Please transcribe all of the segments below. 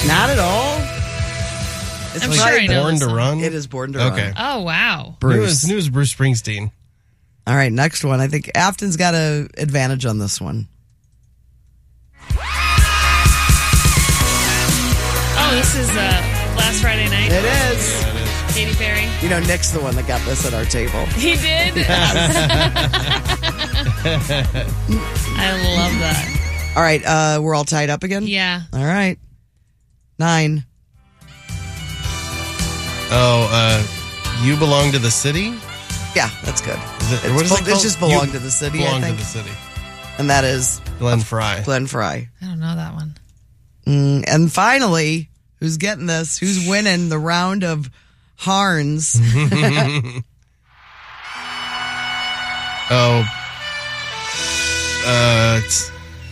Not at all. It's I'm sure I know Born this to song. Run? It is Born to Run. Okay. Oh, wow. Bruce. Knew it was Bruce Springsteen. All right, next one. I think Afton's got an advantage on this one. Oh, this is Last Friday Night. It is. Katy Perry. You know, Nick's the one that got this at our table. He did? I love that. All right, we're all tied up again? Yeah. All right. 9. Oh, You Belong to the City? Yeah, that's good. What is it called? It's just Belong to the City, I Belong think. to the City. And that is Glenn Fry. Glenn Fry. I don't know that one. And finally, who's getting this? Who's winning the round of Harns? It's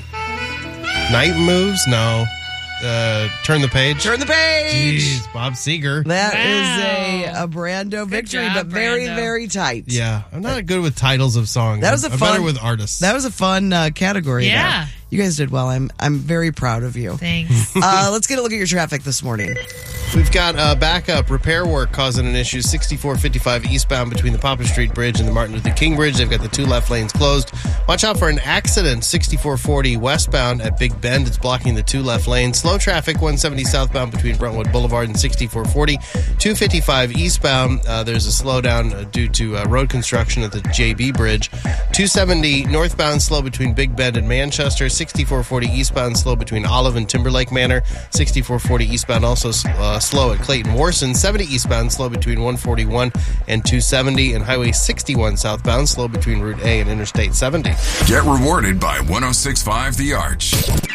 Night Moves? No. Turn the Page? Turn the page. Jeez, Bob Seger. That Wow. is a Brando victory, job, but very, Brando. very tight. Yeah, I'm not good with titles of songs. That was I'm better with artists. That was a fun category. Yeah. There. You guys did well. I'm very proud of you. Thanks. Let's get a look at your traffic this morning. We've got backup repair work causing an issue. 6455 eastbound between the Poplar Street Bridge and the Martin Luther King Bridge. They've got the 2 left lanes closed. Watch out for an accident. 6440 westbound at Big Bend. It's blocking the 2 left lanes. Slow traffic 170 southbound between Brentwood Boulevard and 6440. 255 eastbound. There's a slowdown due to road construction at the JB Bridge. 270 northbound slow between Big Bend and Manchester. 6440 eastbound slow between Olive and Timberlake Manor. 6440 eastbound also slow at Clayton Warson. 70 eastbound slow between 141 and 270. And Highway 61 southbound slow between Route A and Interstate 70. Get rewarded by 106.5 The Arch.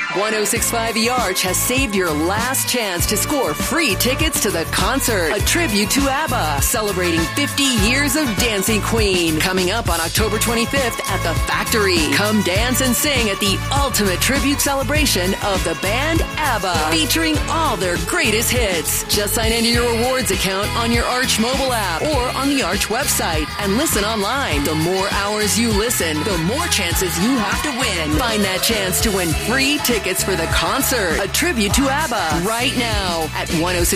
106.5 The Arch has saved your last chance to score free tickets to the concert, a tribute to ABBA, celebrating 50 years of Dancing Queen. Coming up on October 25th at the Factory. Come dance and sing at the ultimate tribute celebration of the band ABBA, featuring all their greatest hits. Just sign into your rewards account on your Arch mobile app or on the Arch website and listen online. The more hours you listen, the more chances you have to win. Find that chance to win free tickets for the concert, a tribute to ABBA, right now at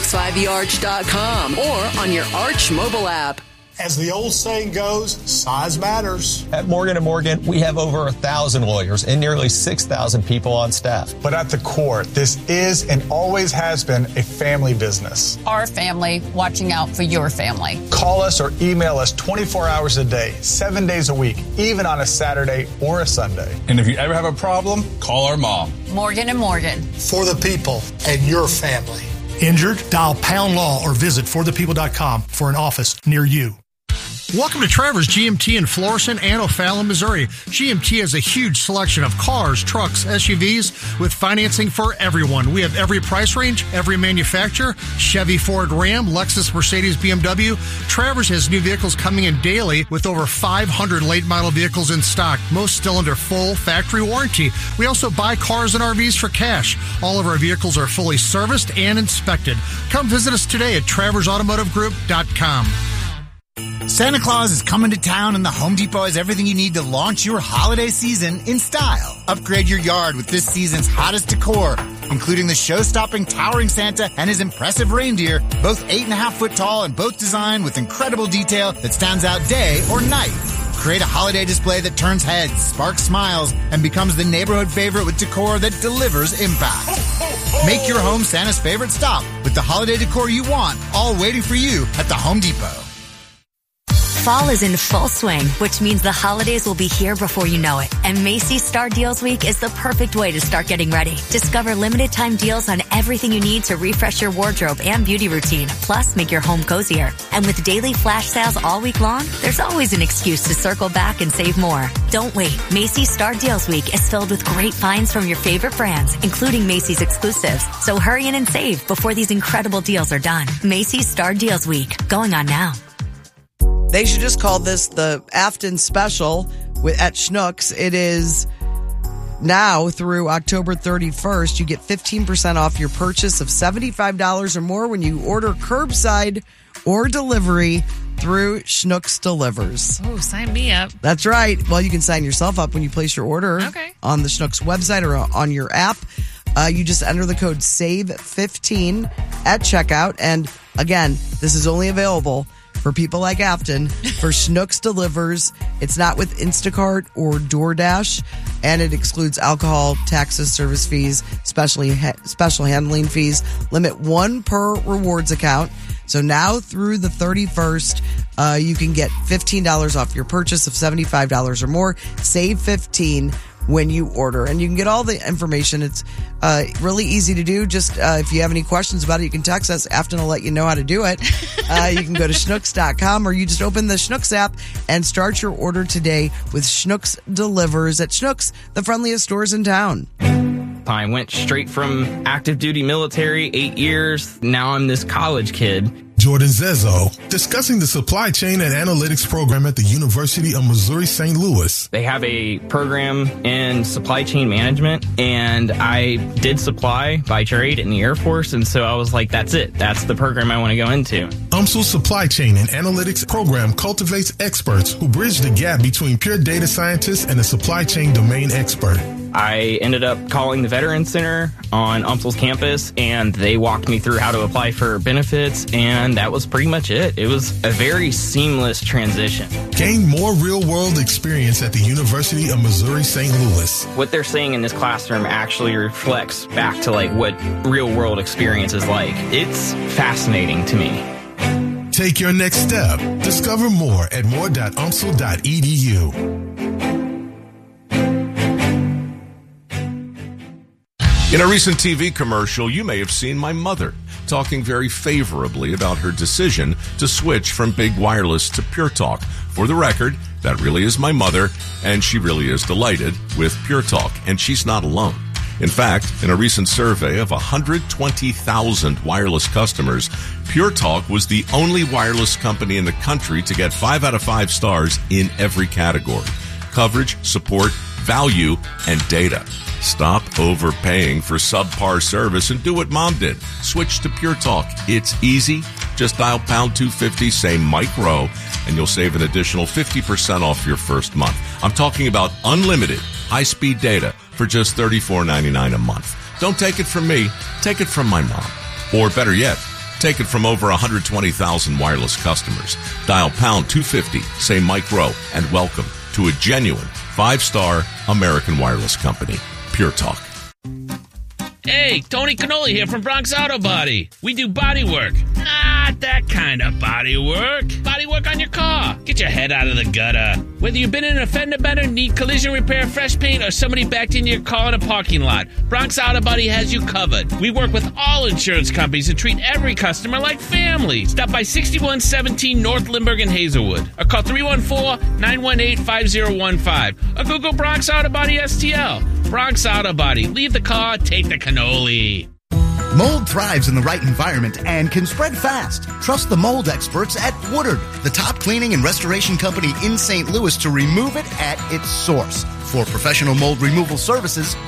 1065thearch.com or on your Arch mobile app. As the old saying goes, size matters. At Morgan & Morgan, we have over 1,000 lawyers and nearly 6,000 people on staff. But at the core, this is and always has been a family business. Our family watching out for your family. Call us or email us 24 hours a day, 7 days a week, even on a Saturday or a Sunday. And if you ever have a problem, call our mom. Morgan & Morgan. For the people and your family. Injured? Dial Pound Law or visit forthepeople.com for an office near you. Welcome to Travers GMT in Florissant and O'Fallon, Missouri. GMT has a huge selection of cars, trucks, SUVs with financing for everyone. We have every price range, every manufacturer, Chevy, Ford, Ram, Lexus, Mercedes, BMW. Travers has new vehicles coming in daily with over 500 late model vehicles in stock, most still under full factory warranty. We also buy cars and RVs for cash. All of our vehicles are fully serviced and inspected. Come visit us today at TraversAutomotiveGroup.com. Santa Claus is coming to town and the Home Depot has everything you need to launch your holiday season in style. Upgrade your yard with this season's hottest decor, including the show-stopping towering Santa and his impressive reindeer, both 8.5 foot tall and both designed with incredible detail that stands out day or night. Create a holiday display that turns heads, sparks smiles, and becomes the neighborhood favorite with decor that delivers impact. Make your home Santa's favorite stop with the holiday decor you want, all waiting for you at the Home Depot. Fall is in full swing, which means the holidays will be here before you know it. And Macy's Star Deals Week is the perfect way to start getting ready. Discover limited time deals on everything you need to refresh your wardrobe and beauty routine, plus make your home cozier. And with daily flash sales all week long, there's always an excuse to circle back and save more. Don't wait. Macy's Star Deals Week is filled with great finds from your favorite brands, including Macy's exclusives. So hurry in and save before these incredible deals are done. Macy's Star Deals Week, going on now. They should just call this the Afton Special at Schnucks. It is now through October 31st. You get 15% off your purchase of $75 or more when you order curbside or delivery through Schnucks Delivers. Oh, sign me up. That's right. Well, you can sign yourself up when you place your order on the Schnucks website or on your app. You just enter the code SAVE15 at checkout. And again, this is only available for people like Afton for Schnucks Delivers. It's not with Instacart or DoorDash, and it excludes alcohol, taxes, service fees, special handling fees. Limit 1 per rewards account. So now through the 31st, you can get $15 off your purchase of $75 or more. Save $15 when you order. And you can get all the information. It's really easy to do. Just if you have any questions about it, you can text us. Afton will let you know how to do it. You can go to Schnucks.com, or you just open the Schnucks app and start your order today with Schnucks Delivers at Schnucks, the friendliest stores in town. I went straight from active duty military, 8 years. Now I'm this college kid. Jordan Zezo, discussing the supply chain and analytics program at the University of Missouri St. Louis. They have a program in supply chain management, and I did supply by trade in the Air Force, and so I was like, that's it. That's the program I want to go into. UMSL's supply chain and analytics program cultivates experts who bridge the gap between pure data scientists and a supply chain domain expert. I ended up calling the Veterans Center on UMSL's campus, and they walked me through how to apply for benefits, and that was pretty much it. It was a very seamless transition. Gain more real-world experience at the University of Missouri St. Louis. What they're saying in this classroom actually reflects back to like what real-world experience is like. It's fascinating to me. Take your next step. Discover more at more.umsl.edu. In a recent TV commercial, you may have seen my mother talking very favorably about her decision to switch from Big Wireless to Pure Talk. For the record, that really is my mother, and she really is delighted with Pure Talk, and she's not alone. In fact, in a recent survey of 120,000 wireless customers, Pure Talk was the only wireless company in the country to get 5 out of 5 stars in every category: coverage, support, value, and data. Stop overpaying for subpar service and do what Mom did. Switch to Pure Talk. It's easy. Just dial pound 250, say Mike Rowe, and you'll save an additional 50% off your first month. I'm talking about unlimited high-speed data for just $34.99 a month. Don't take it from me. Take it from my mom. Or better yet, take it from over 120,000 wireless customers. Dial pound 250, say Mike Rowe, and welcome to a genuine 5-star American wireless company. Pure Talk. Hey, Tony Cannoli here from Bronx Auto Body. We do body work. Not that kind of body work. Body work on your car. Get your head out of the gutter. Whether you've been in a fender bender, need collision repair, fresh paint, or somebody backed into your car in a parking lot, Bronx Auto Body has you covered. We work with all insurance companies and treat every customer like family. Stop by 6117 North Lindbergh in Hazelwood, or call 314-918-5015, or Google Bronx Auto Body STL. Bronx Auto Body. Leave the car, take the cannoli. Mold thrives in the right environment and can spread fast. Trust the mold experts at Woodard, the top cleaning and restoration company in St. Louis, to remove it at its source. For professional mold removal services,